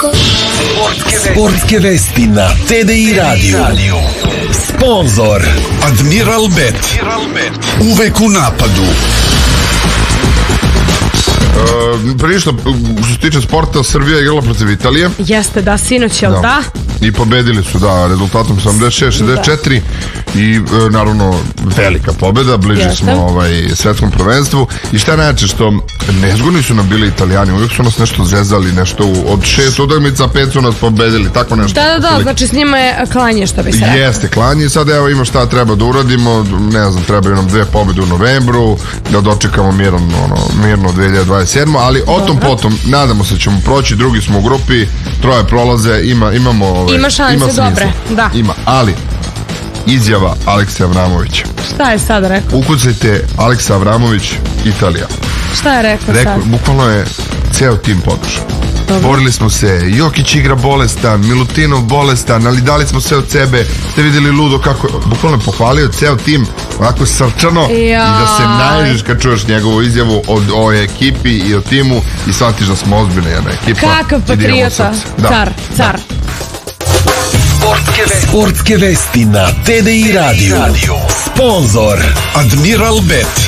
Sportske vesti na TDI Radio. Sponzor Admiral Bet. Uvek u napadu. Prišla, što se tiče sporta, Srbija igrala protiv Italije. Jeste, da, sinoć, jel da? I pobedili su, da, rezultatom 76-64 i naravno velika pobeda, bliže smo svetskom prvenstvu. I šta je najjače, što nezgodni su nam bili Italijani, uvijek su nas nešto zezali, nešto od 6 utakmica 5 su nas pobedili, tako nešto. Da, znači s njima je klanje, što bi se rekao. Jeste, klanje, sad evo ima šta treba da uradimo, ne znam, trebaju nam 2 pobede u novembru, da dočekamo mirno 2027, ali o tom potom, nadamo se ćemo proći, drugi smo u grupi, 3 prolaze, ima šanse dobre, da. Ima, ali izjava Aleksa Avramovića. Šta je sad rekao? Ukucajte Aleksa Avramović, Italija. Šta je rekao sad? Bukvalno je ceo tim podržao. Borili smo se, Jokić igra bolestan, Milutinov bolestan, ali dali smo sve od sebe. Ste vidjeli ludo kako, bukvalno je pohvalio ceo tim, ovako srčano, i da se naježiš kad čuješ njegovu izjavu o ekipi i o timu i shvatiš da smo ozbiljna jedna ekipa. Kakav patriota, car. Sportske vesti na TDI Radio. Sponzor Admiral Bet.